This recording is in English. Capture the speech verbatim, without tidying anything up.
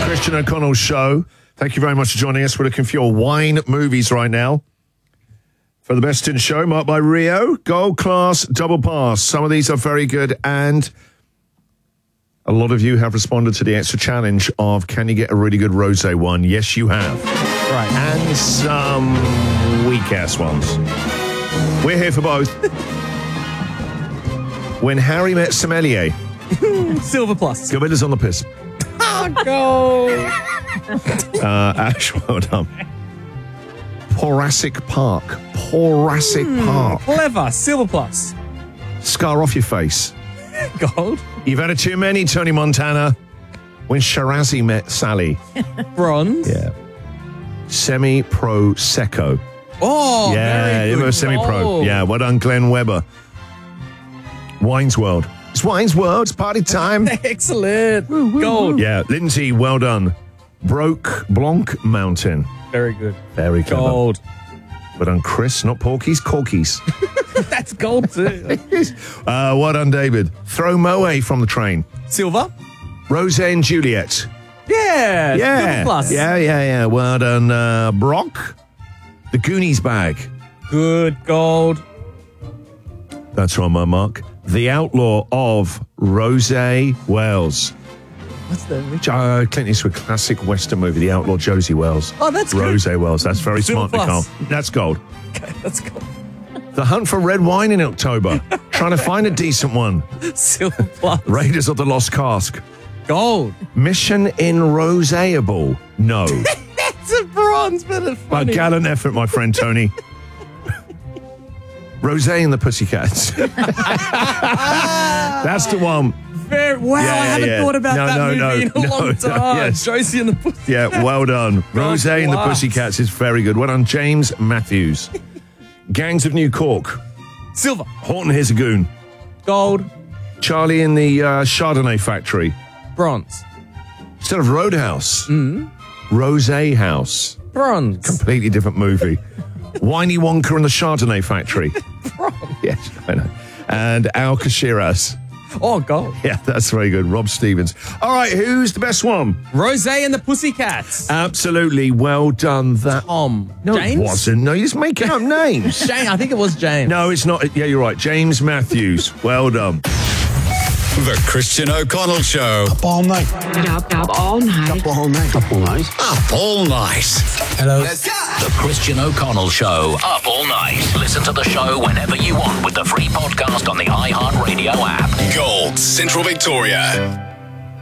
Christian O'Connell Show. Thank you very much for joining us. We're looking for your wine movies right now. For the best in show, marked by Rio, Gold Class, Double Pass. Some of these are very good, and a lot of you have responded to the extra challenge of can you get a really good rosé one? Yes, you have. Right. And some weak-ass ones. We're here for both. When Harry Met Sommelier. Silver Plus. Gorillas on the piss. Oh, go. Uh, Ash, well done. Poracic Park. Poracic mm, Park. Clever. Silver Plus. Scar off your face. Gold. You've had it too many, Tony Montana. When Shirazi Met Sally. Bronze. Yeah. Semi-Pro Secco. Oh, yeah, very good. Semi-Pro. Yeah, well done, Glenn Webber. Wine's World. It's Wine's World. It's party time. Excellent. Woo, woo, Gold. Woo. Yeah, Lindsay, well done. Broke Blanc Mountain. Very good. Very clever. Gold. Well done, Chris. Not Porkies, Corkies. That's gold too. uh, well done, David. Throw Moe from the train. Silver. Rosé and Juliet. Yeah. Yeah. Silver Plus. Yeah, yeah, yeah. Well done, uh, Brock. The Goonies bag. Good. Gold. That's right, my mark. The Outlaw of Rosé Wells. What's that? Uh, Clint Eastwood classic Western movie, The Outlaw Josie Wells. Oh, that's good. Rosé Wells. That's very Silver smart, Nicole. Plus. That's gold. Okay, that's gold. The Hunt for Red Wine in October. Trying to find a decent one. Silver Plus. Raiders of the Lost Cask. Gold. Mission in Roséable. No. That's a bronze, but it's A funny. gallant effort, my friend Tony. Rosé and the Pussycats. That's the one. Very, wow, Yeah, I haven't yeah. thought about No, that no, movie no, in a no, long no, time. yes. Josie and the Pussycats. Yeah, well done. Rosé and the class. Pussycats is very good. Well done, James Matthews. Gangs of New Cork. Silver. Horton Here's a Goon. Gold. Charlie in the uh, Chardonnay Factory. Bronze. Instead of Roadhouse. Mm. Rosé House. Bronze. Completely different movie. Whiny Wonka and the Chardonnay Factory. Yes, I know. And Al Kashiras. Oh, gold. Yeah, that's very good. Rob Stevens. All right, who's the best one? Rosé and the Pussycats. Absolutely. Well done. That Tom. No, James? it wasn't. No, you're just making up names. James. I think it was James. No, it's not. Yeah, you're right. James Matthews. Well done. The Christian O'Connell Show. Up all night. Up, up all night. Up all night. Up all night. Up all night. Hello. Let's go. The Christian O'Connell Show. Up all night. Listen to the show whenever you want with the free podcast on the iHeartRadio app. Gold, Central Victoria.